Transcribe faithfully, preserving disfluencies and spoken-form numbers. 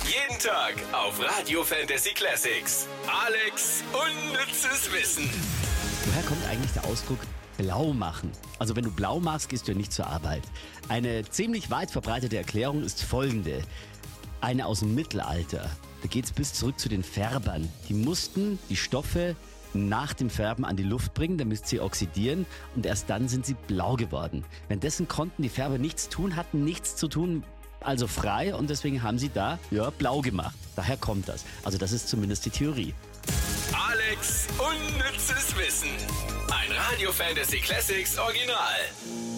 Jeden Tag auf Radio Fantasy Classics. Alex unnützes Wissen. Woher kommt eigentlich der Ausdruck blau machen? Also wenn du blau machst, gehst du ja nicht zur Arbeit. Eine ziemlich weit verbreitete Erklärung ist folgende. Eine aus dem Mittelalter. Da geht's bis zurück zu den Färbern. Die mussten die Stoffe nach dem Färben an die Luft bringen, damit sie oxidieren, und erst dann sind sie blau geworden. Währenddessen konnten die Färber nichts tun, hatten nichts zu tun, also frei, und deswegen haben sie da ja blau gemacht. Daher kommt das. Also das ist zumindest die Theorie. Alex unnützes Wissen. Ein Radio Fantasy Classics Original.